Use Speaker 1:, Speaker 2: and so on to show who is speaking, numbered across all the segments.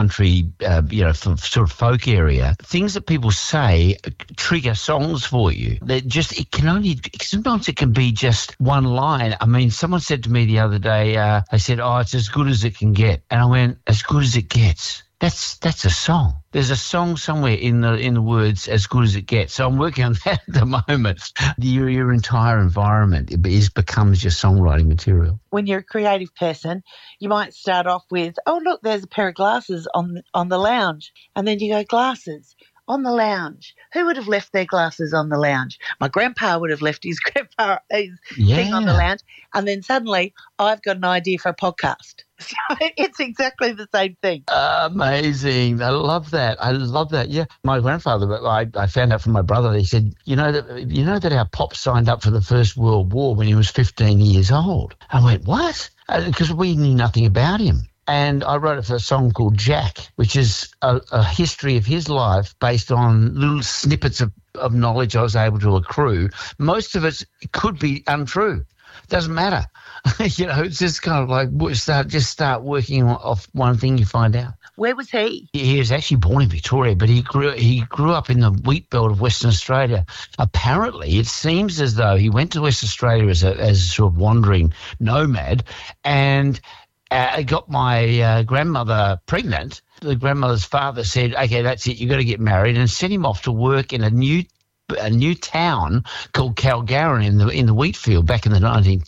Speaker 1: country, sort of folk area, things that people say trigger songs for you. Sometimes it can be just one line. I mean, someone said to me the other day, they said, "Oh, it's as good as it can get." And I went, "As good as it gets? That's a song." There's a song somewhere in the words, "as good as it gets." So I'm working on that at the moment. Your entire environment becomes your songwriting material.
Speaker 2: When you're a creative person, you might start off with, "Oh, look, there's a pair of glasses on the lounge." And then you go, "Glasses on the lounge. Who would have left their glasses on the lounge?" My grandpa would have left his thing on the lounge. And then suddenly I've got an idea for a podcast. So it's exactly the same thing.
Speaker 1: Amazing. I love that. Yeah. My grandfather, I found out from my brother, he said, you know that our pop signed up for the First World War when he was 15 years old. I went, "What?" Because we knew nothing about him. And I wrote a song called Jack, which is a history of his life based on little snippets of knowledge I was able to accrue. Most of it could be untrue. Doesn't matter. It's just kind of like start working off one thing you find out.
Speaker 2: Where was he?
Speaker 1: He was actually born in Victoria, but he grew up in the wheat belt of Western Australia. Apparently, it seems as though he went to Western Australia as a sort of wandering nomad, and I got my grandmother pregnant. The grandmother's father said, "Okay, that's it. You've got to get married," and sent him off to work in a new town called Calgary in the wheat field back in the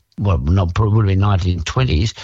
Speaker 1: 1920s.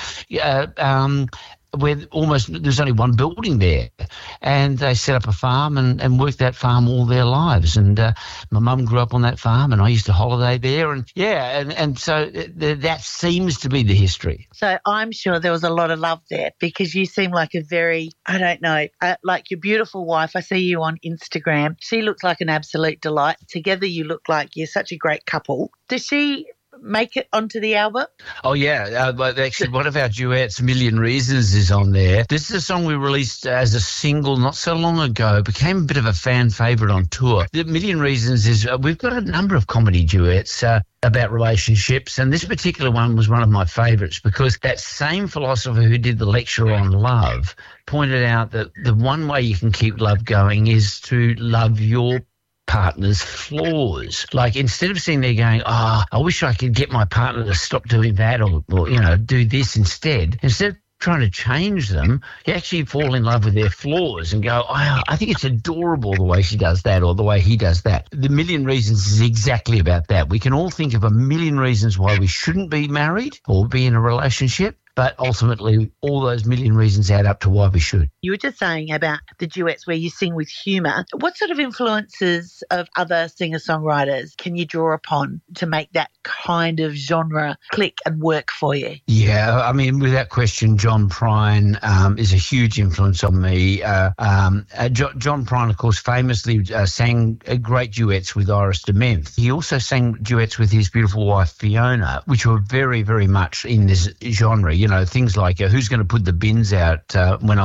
Speaker 1: Where there's only one building there, and they set up a farm and worked that farm all their lives. And my mum grew up on that farm, and I used to holiday there. And so that seems to be the history.
Speaker 2: So I'm sure there was a lot of love there, because you seem like a very, I don't know, like your beautiful wife. I see you on Instagram. She looks like an absolute delight. Together you look like you're such a great couple. Does she make it onto the album?
Speaker 1: Oh, yeah. Actually, one of our duets, Million Reasons, is on there. This is a song we released as a single not so long ago. It became a bit of a fan favourite on tour. The Million Reasons is, we've got a number of comedy duets about relationships, and this particular one was one of my favourites, because that same philosopher who did the lecture on love pointed out that the one way you can keep love going is to love your partner's flaws. Like, instead of sitting there going, "Oh, I wish I could get my partner to stop doing that or do this instead of trying to change them, you actually fall in love with their flaws and go, "Oh, I think it's adorable the way she does that or the way he does that." The Million Reasons is exactly about that. We can all think of a million reasons why we shouldn't be married or be in a relationship, but ultimately all those million reasons add up to why we should.
Speaker 2: You were just saying about the duets where you sing with humour. What sort of influences of other singer-songwriters can you draw upon to make that kind of genre click and work for you?
Speaker 1: Yeah, I mean, without question, John Prine is a huge influence on me. John Prine, of course, famously sang great duets with Iris DeMenth. He also sang duets with his beautiful wife, Fiona, which were very, very much in this genre. Things like "Who's going to put the bins out when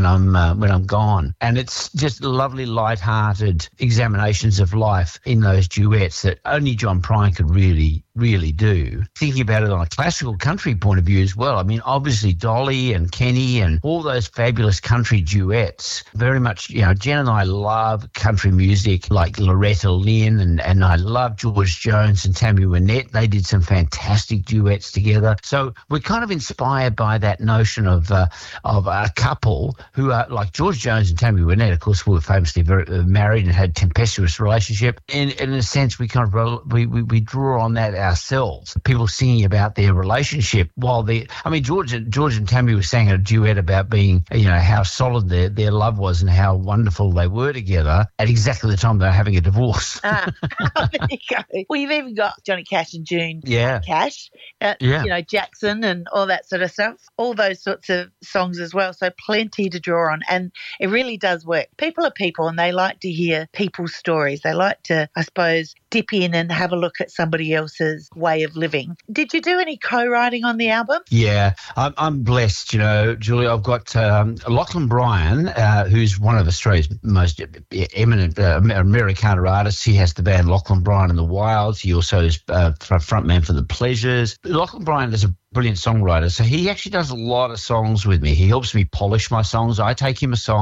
Speaker 1: I'm gone?" And it's just lovely, light-hearted examinations of life in those duets that only John Prine could really do. Thinking about it on a classical country point of view as well, I mean, obviously Dolly and Kenny and all those fabulous country duets. Very much, Jen and I love country music like Loretta Lynn, and I love George Jones and Tammy Wynette. They did some fantastic duets together. So we're kind of inspired by that notion of a couple who are like George Jones and Tammy Wynette, of course, were famously married and had a tempestuous relationship. In a sense, we kind of we draw on that ourselves. People singing about their relationship George and Tammy were saying a duet about being, how solid their love was and how wonderful they were together at exactly the time they were having a divorce.
Speaker 2: There you go. Well, you've even got Johnny Cash and June Cash, Jackson and all that sort of stuff, all those sorts of songs as well. So plenty to draw on, and it really does work. People are people, and they like to hear people's stories. They like to, I suppose, dip in and have a look at somebody else's way of living. Did you do any co-writing on the album?
Speaker 1: Yeah, I'm blessed, Julie. I've got Lachlan Bryan, who's one of Australia's most eminent Americana artists. He has the band Lachlan Bryan and the Wilds. He also is frontman for The Pleasures. Lachlan Bryan is a brilliant songwriter, so he actually does a lot of songs with me. He helps me polish my songs. I take him a song